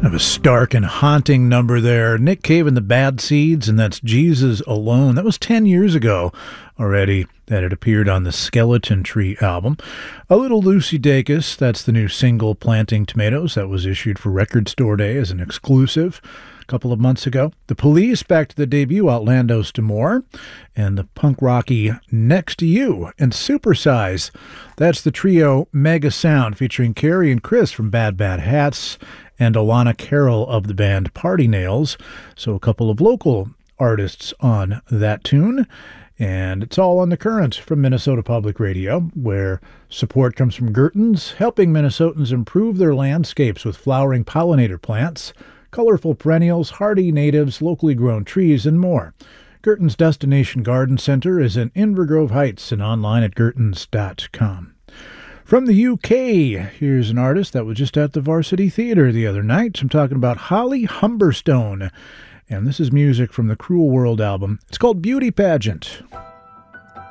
Of a stark and haunting number there. Nick Cave and the Bad Seeds, and that's Jesus Alone. That was 10 years ago already that it appeared on the Skeleton Tree album. A Little Lucy Dacus, that's the new single, Planting Tomatoes, that was issued for Record Store Day as an exclusive a couple of months ago. The Police, back to the debut, Outlandos to More, and the punk rocky Next to You and Supersize. That's the trio Mega Sound featuring Carrie and Chris from Bad Bad Hats and Alana Carroll of the band Party Nails. So a couple of local artists on that tune. And it's all on The Current from Minnesota Public Radio, where support comes from Gertens, helping Minnesotans improve their landscapes with flowering pollinator plants, colorful perennials, hardy natives, locally grown trees, and more. Gertens Destination Garden Center is in Invergrove Heights and online at gertens.com. From the UK, here's an artist that was just at the Varsity Theatre the other night. I'm talking about Holly Humberstone, and this is music from the Cruel World album. It's called Beauty Pageant.